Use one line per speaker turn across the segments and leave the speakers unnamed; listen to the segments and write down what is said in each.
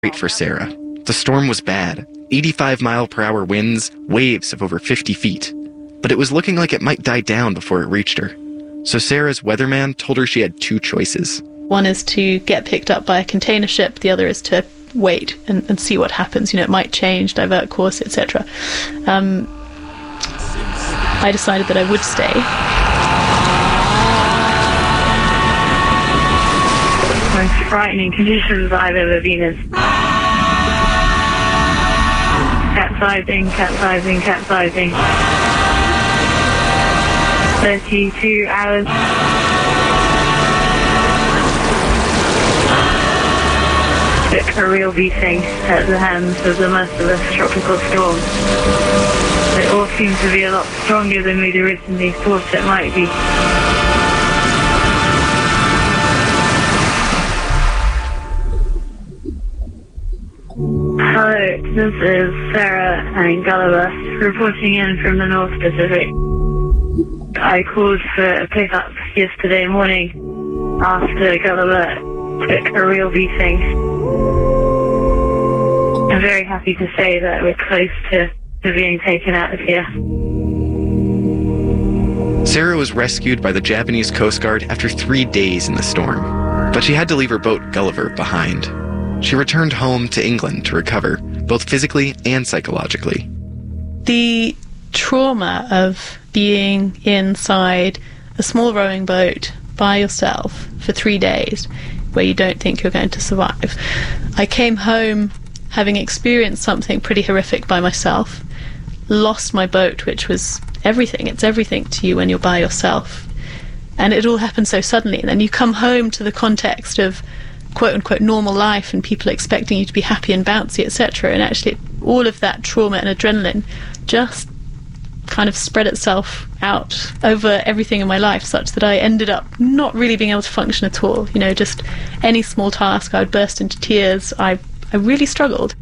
great for Sarah. The storm was bad. 85-mile-per-hour winds, waves of over 50 feet. But it was looking like it might die down before it reached her. So Sarah's weatherman told her she had two choices.
One is to get picked up by a container ship. The other is to wait and see what happens. It might change, divert course, etc. I decided that I would stay.
Most frightening conditions I've ever been in. Capsizing. 32 hours. Took a real beating at the hands of the merciless tropical storm. It all seemed to be a lot stronger than we'd originally thought it might be. Hello, this is Sarah and Gulliver reporting in from the North Pacific. I called for a pickup yesterday morning after Gulliver took a real beating. I'm very happy to say that we're close to being taken out of here.
Sarah was rescued by the Japanese Coast Guard after 3 days in the storm, but she had to leave her boat, Gulliver, behind. She returned home to England to recover, both physically and psychologically.
The trauma of being inside a small rowing boat by yourself for 3 days, where you don't think you're going to survive. I came home having experienced something pretty horrific by myself, lost my boat, which was everything. It's everything to you when you're by yourself. And it all happened so suddenly. And then you come home to the context of quote-unquote normal life and people expecting you to be happy and bouncy, etc. And actually all of that trauma and adrenaline just kind of spread itself out over everything in my life, such that I ended up not really being able to function at all. Just any small task, I would burst into tears. I really struggled.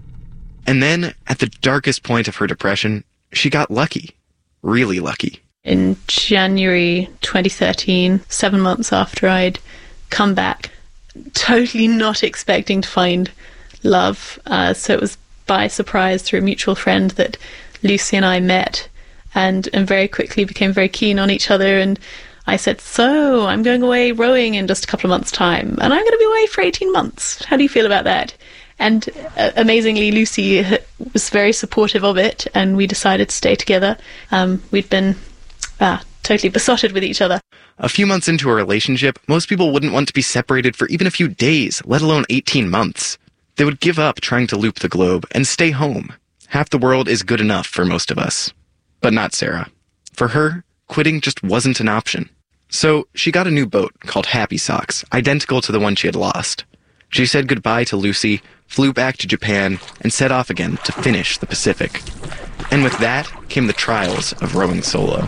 And then, at the darkest point of her depression, she got lucky. Really lucky.
In January 2013, 7 months after I'd come back, totally not expecting to find love. So it was by surprise through a mutual friend that Lucy and I met, and very quickly became very keen on each other. And I said, so I'm going away rowing in just a couple of months' time, and I'm going to be away for 18 months. How do you feel about that? And amazingly, Lucy was very supportive of it, and we decided to stay together. We'd been totally besotted with each other.
A few months into a relationship, most people wouldn't want to be separated for even a few days, let alone 18 months. They would give up trying to loop the globe and stay home. Half the world is good enough for most of us. But not Sarah. For her, quitting just wasn't an option. So she got a new boat called Happy Socks, identical to the one she had lost. She said goodbye to Lucy, flew back to Japan, and set off again to finish the Pacific. And with that came the trials of rowing solo.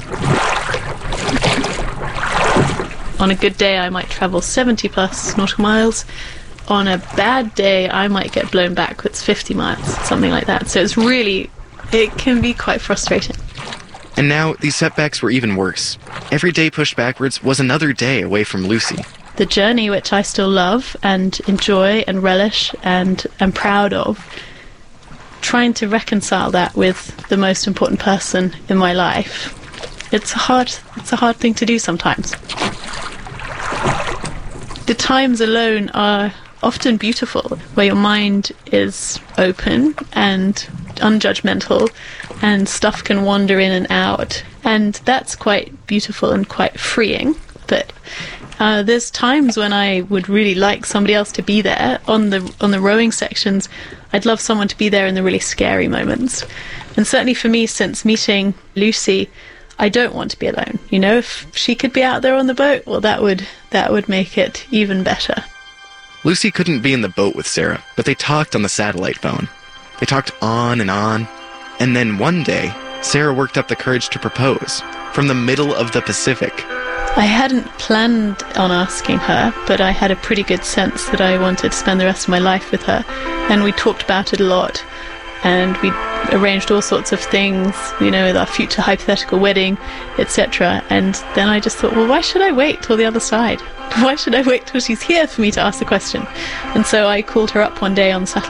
On a good day, I might travel 70 plus nautical miles. On a bad day, I might get blown backwards 50 miles, something like that. So it can be quite frustrating.
And now, these setbacks were even worse. Every day pushed backwards was another day away from Lucy.
The journey, which I still love and enjoy and relish and am proud of, trying to reconcile that with the most important person in my life, it's a hard thing to do sometimes. The times alone are often beautiful, where your mind is open and unjudgmental and stuff can wander in and out, and that's quite beautiful and quite freeing. But there's times when I would really like somebody else to be there on the rowing sections. I'd love someone to be there in the really scary moments. And certainly for me, since meeting Lucy, I don't want to be alone. If she could be out there on the boat, well, that would make it even better.
Lucy couldn't be in the boat with Sarah, but they talked on the satellite phone. They talked on, and then one day, Sarah worked up the courage to propose from the middle of the Pacific.
I hadn't planned on asking her, but I had a pretty good sense that I wanted to spend the rest of my life with her, and we talked about it a lot, and we arranged all sorts of things, with our future hypothetical wedding, etc. And then I just thought, well, why should I wait till the other side? Why should I wait till she's here for me to ask the question? And so I called her up one day on satellite